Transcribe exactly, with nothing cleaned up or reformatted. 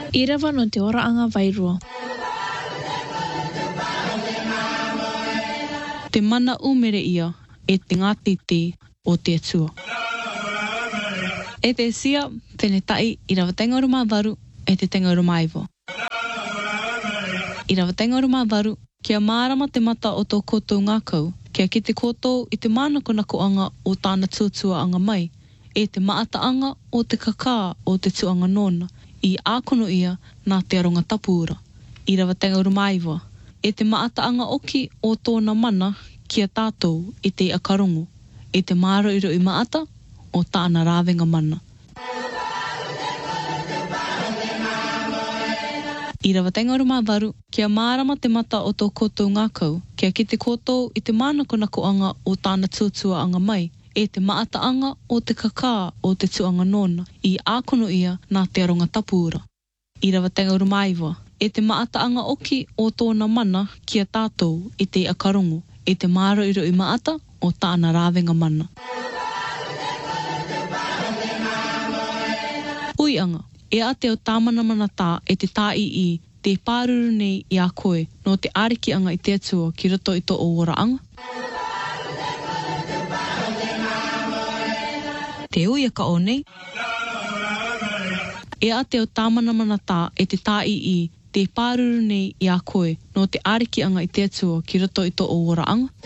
I rawa no te oraanga wairua. Te mana umere ia e te ngatiti o te atua. E te sia, whenetai i rawa tenga uruma waru e te tenga uruma iwa. I rawa tenga uruma waru, kia mārama te mata o tō koutou ngākau, kia ki te koutou i te mānako nakoanga o tāna tuatua anga mai, e te maataanga o te kakā o te tuanga nona, i ākono ia nā te aronga tapuura. I rawa tenga uruma iwa, e te maataanga oki o tōna mana kia tātou i te akarongo, e te māro iro i maata o tāna rāwenga mana. I rawa tenga uruma waru, kia mārama te mata o tō koutou ngākau, kia ki te koutou i te mānako nakoanga o tāna tuatua anga mai, e te maataanga o te kakā o te tuanga nona, i ākono ia nā te aronga tapuura. I rawa tenga uruma iwa, e te maataanga oki o tōna mana kia tātou i te akarongo, e te māro iro i maata o tāna rāwenga mana. Uianga, e a te o tāmana mana tā e te tā i i, te pāruru nei i a koe no te ariki anga i te atua ki roto i tō o oraanga. Te uia ka o nei. E a te o tāmana mana tā e te tā i i, te pāruru nei i a koe no te ariki anga i te atua ki roto i tō o oraanga.